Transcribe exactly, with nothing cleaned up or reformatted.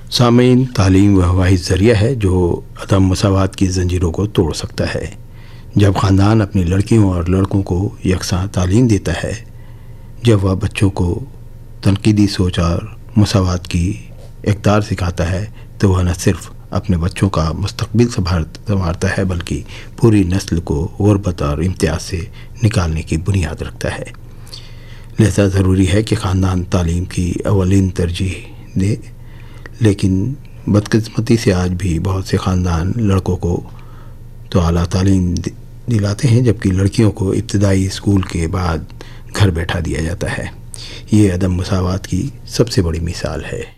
सामीन, तालीम वह वाहिद ज़रिया है जो अदम मसावात की ज़ंजीरों को तोड़ सकता है। जब ख़ानदान अपनी लड़कियों और लड़कों को यकसां तालीम देता है, जब वह बच्चों को तनकीदी सोच और मसावात की इक़्तिदार सिखाता है, तो वह न सिर्फ अपने बच्चों का मुस्तक़बिल संवारता है बल्कि पूरी नस्ल को ग़ुरबत और इम्तियाज़ से निकालने की बुनियाद रखता है। लिहाजा ज़रूरी है कि ख़ानदान तालीम की अवलिन तरजीह दे, लेकिन बदकिस्मती से आज भी बहुत से ख़ानदान लड़कों को तो आला तालीम दिलाते हैं जबकि लड़कियों को इब्तदाई स्कूल के बाद घर बैठा दिया जाता है। ये अदम मसावात की सबसे बड़ी मिसाल है।